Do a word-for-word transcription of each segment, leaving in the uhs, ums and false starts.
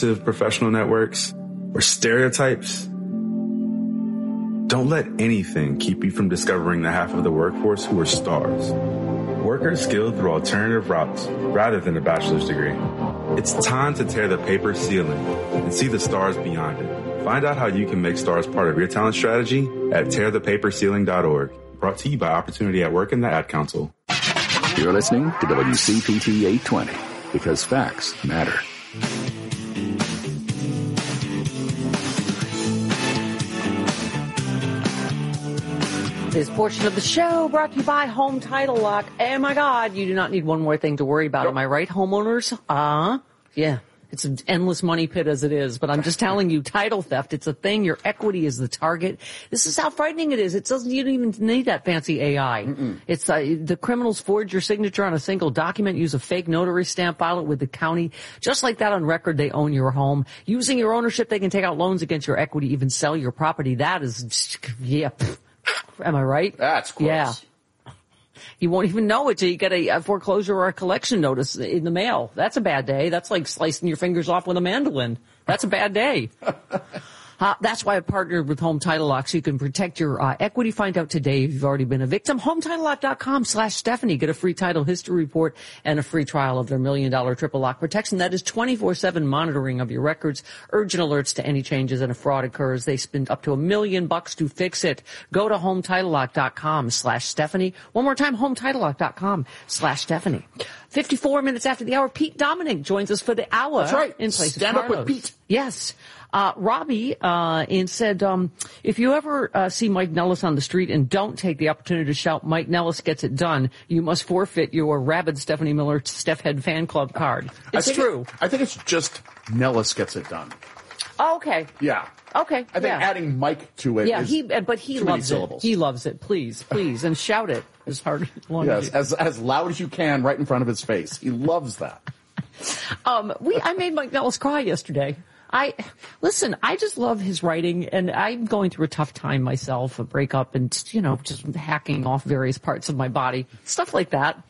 professional networks, or stereotypes? Don't let anything keep you from discovering the half of the workforce who are stars. Workers skilled through alternative routes rather than a bachelor's degree. It's time to tear the paper ceiling and see the stars beyond it. Find out how you can make stars part of your talent strategy at tear the paper ceiling dot org. Brought to you by Opportunity at Work and the Ad Council. You're listening to W C P T eight twenty, because facts matter. This portion of the show brought to you by Home Title Lock. Oh my God, you do not need one more thing to worry about. Yep. Am I right, homeowners? Uh, yeah. It's an endless money pit as it is, but I'm just telling you, title theft, it's a thing. Your equity is the target. This is how frightening it is. It doesn't, you don't even need that fancy A I. Mm-mm. It's, uh, the criminals forge your signature on a single document, use a fake notary stamp, file it with the county. Just like that on record, they own your home. Using your ownership, they can take out loans against your equity, even sell your property. That is, yeah. Am I right? That's gross. Yeah. You won't even know it till you get a, a foreclosure or a collection notice in the mail. That's a bad day. That's like slicing your fingers off with a mandolin. That's a bad day. Uh, that's why I partnered with Home Title Lock, so you can protect your uh, equity. Find out today if you've already been a victim. home title lock dot com slash Stephanie. Get a free title history report and a free trial of their million dollar triple lock protection. That is twenty-four seven monitoring of your records, urgent alerts to any changes, and if fraud occurs, they spend up to a million bucks to fix it. Go to home title lock dot com slash Stephanie. One more time, home title lock dot com slash Stephanie. fifty-four minutes after the hour, Pete Dominic joins us for the hour. That's right. In place Stand of up with Pete. Yes. Uh, Robbie, uh, and said, um, if you ever, uh, see Mike Nellis on the street and don't take the opportunity to shout, Mike Nellis gets it done, you must forfeit your rabid Stephanie Miller Steph Head fan club card. It's I true. It, I think it's just Nellis gets it done. Oh, okay. Yeah. Okay. I think yeah. adding Mike to it yeah, is he, but he too loves many it. syllables. He loves it. Please, please, and shout it as hard as long yes, as you as, as loud as you can right in front of his face. He loves that. Um, we, I made Mike Nellis cry yesterday. I, listen, I just love his writing, and I'm going through a tough time myself, a breakup and, you know, just hacking off various parts of my body, stuff like that.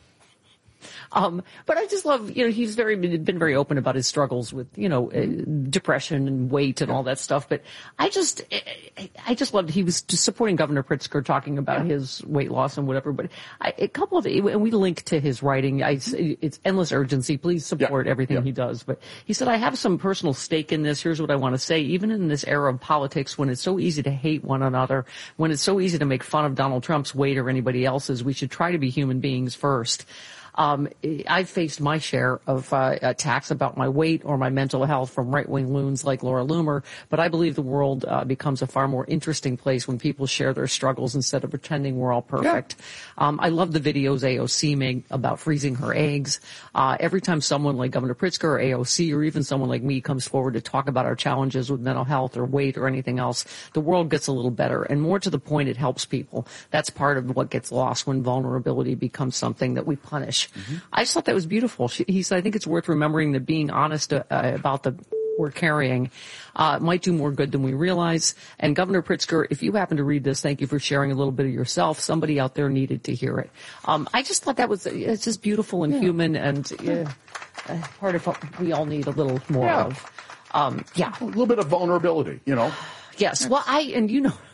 Um, but I just love, you know, he's very, been very open about his struggles with, you know, uh, depression and weight and all that stuff. But I just, I just loved, he was just supporting Governor Pritzker, talking about yeah. his weight loss and whatever. But I, a couple of, and we link to his writing. I, it's endless urgency. Please support yeah. everything yeah. he does. But he said, I have some personal stake in this. Here's what I want to say. Even in this era of politics, when it's so easy to hate one another, when it's so easy to make fun of Donald Trump's weight or anybody else's, we should try to be human beings first. Um, I've faced my share of uh, attacks about my weight or my mental health from right-wing loons like Laura Loomer, but I believe the world uh, becomes a far more interesting place when people share their struggles instead of pretending we're all perfect. Yeah. Um, I love the videos A O C made about freezing her eggs. Uh, every time someone like Governor Pritzker or A O C or even someone like me comes forward to talk about our challenges with mental health or weight or anything else, the world gets a little better. And more to the point, it helps people. That's part of what gets lost when vulnerability becomes something that we punish. Mm-hmm. I just thought that was beautiful. She, he said, I think it's worth remembering that being honest uh, about the we're carrying uh, might do more good than we realize. And Governor Pritzker, if you happen to read this, thank you for sharing a little bit of yourself. Somebody out there needed to hear it. Um, I just thought that was it's just beautiful and yeah. human and uh, uh, part of what we all need a little more yeah. of. Um, yeah. A little bit of vulnerability, you know. Yes. Well, I, and you know,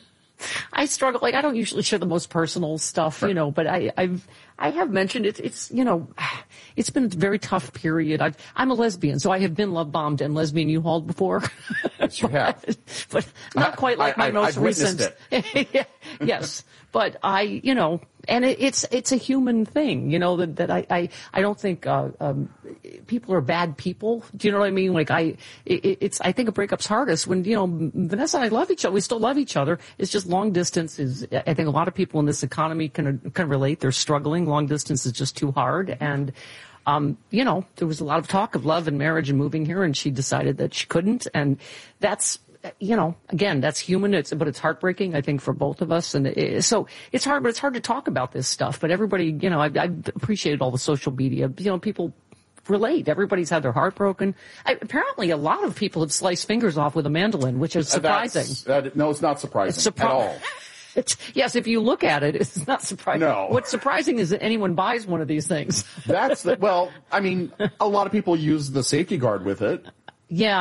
I struggle, like, I don't usually share the most personal stuff, you know, but I, I've, I have mentioned it. It's, you know, it's been a very tough period. I've, I'm a lesbian, so I have been love bombed and lesbian U-hauled before. Yes, you have. but, but not quite like my I, I, most I've recent. It. Yes. But I, you know, and it, it's, it's a human thing, you know, that, that I, I, I don't think, uh, um, people are bad people. Do you know what I mean? Like I, it, it's, I think a breakup's hardest when, you know, Vanessa and I love each other. We still love each other. It's just long distance is, I think a lot of people in this economy can, can relate. They're struggling. Long distance is just too hard. And, um, you know, there was a lot of talk of love and marriage and moving here, and she decided that she couldn't. And that's, you know, again, that's human, it's, but it's heartbreaking, I think, for both of us. And it, so it's hard, but it's hard to talk about this stuff. But everybody, you know, I, I appreciated all the social media. You know, people relate. Everybody's had their heart broken. I, apparently, a lot of people have sliced fingers off with a mandolin, which is surprising. That, no, it's not surprising it's surpri- at all. It's, yes, if you look at it, it's not surprising. No. What's surprising is that anyone buys one of these things. That's the, well, I mean, a lot of people use the safety guard with it. Yeah,